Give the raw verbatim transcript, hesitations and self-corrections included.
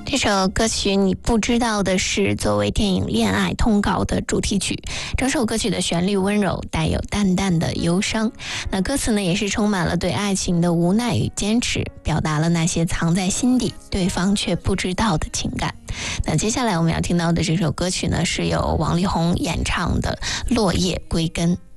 这首歌曲你不知道的是，作为电影《恋爱通告》的主题曲，整首歌曲的旋律温柔，带有淡淡的忧伤。那歌词呢，也是充满了对爱情的无奈与坚持，表达了那些藏在心底，对方却不知道的情感。那接下来我们要听到的这首歌曲呢，是由王力宏演唱的《落叶归根》。